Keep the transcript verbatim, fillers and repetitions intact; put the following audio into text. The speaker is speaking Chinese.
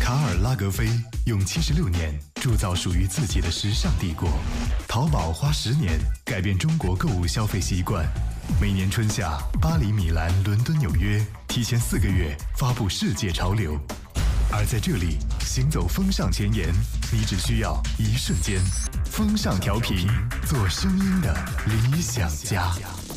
卡尔拉格菲用七十六年铸造属于自己的时尚帝国，淘宝花十年改变中国购物消费习惯。每年春夏，巴黎、米兰、伦敦、纽约提前四个月发布世界潮流，而在这里行走风尚前沿，你只需要一瞬间。风尚调频，做声音的理想家。